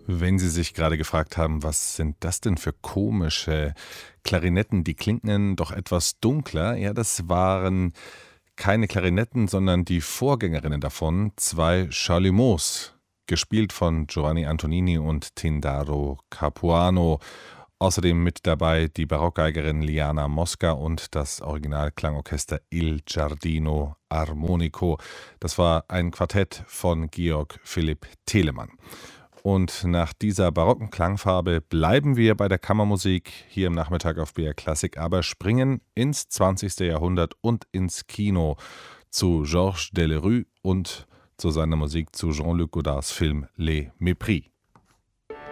Wenn Sie sich gerade gefragt haben, was sind das denn für komische Klarinetten, die klingen doch etwas dunkler. Ja, das waren keine Klarinetten, sondern die Vorgängerinnen davon, zwei Chalumeaus, gespielt von Giovanni Antonini und Tindaro Capuano. Außerdem mit dabei die Barockgeigerin Liana Mosca und das Originalklangorchester Il Giardino Armonico. Das war ein Quartett von Georg Philipp Telemann. Und nach dieser barocken Klangfarbe bleiben wir bei der Kammermusik hier im Nachmittag auf BR Klassik, aber springen ins 20. Jahrhundert und ins Kino zu Georges Delerue und zu seiner Musik zu Jean-Luc Godards Film Les Mépris.